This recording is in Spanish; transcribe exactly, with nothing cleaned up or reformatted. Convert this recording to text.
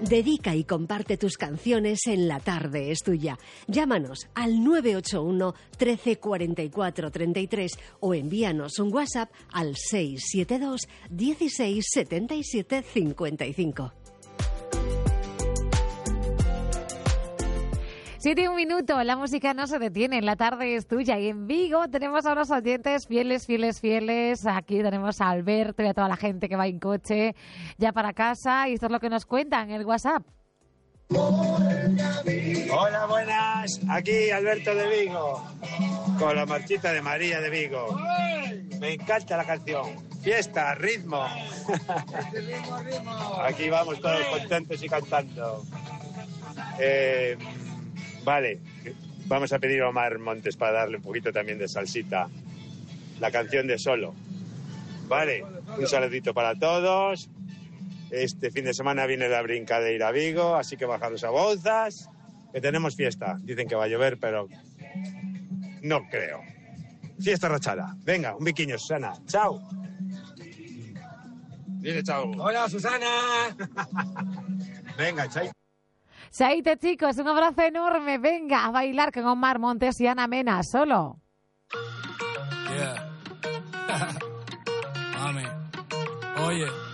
Dedica y comparte tus canciones en La Tarde es Tuya. Llámanos al nueve ocho uno, trece, cuarenta y cuatro, treinta y tres o envíanos un WhatsApp al seis siete dos, dieciséis, setenta y siete, cincuenta y cinco. Siete y un minuto, la música no se detiene, La Tarde es Tuya. Y en Vigo tenemos a unos oyentes fieles, fieles, fieles. Aquí tenemos a Alberto y a toda la gente que va en coche ya para casa. Y esto es lo que nos cuentan en el WhatsApp. Hola, buenas. Aquí Alberto de Vigo, con la marchita de María de Vigo. Me encanta la canción. Fiesta, ritmo. Aquí vamos todos contentos y cantando. Eh... Vale, vamos a pedir a Omar Montes para darle un poquito también de salsita. La canción de Solo. Vale, un saludito para todos. Este fin de semana viene la brincadeira a Vigo, así que bajaros a Bouzas, que tenemos fiesta. Dicen que va a llover, pero no creo. Fiesta rachada. Venga, un biquiño, Susana. Chao. Dile chao. Hola, Susana. Venga, chao. Saite, chicos, un abrazo enorme. Venga a bailar con Omar Montes y Ana Mena, Solo. Yeah. Mami, oye.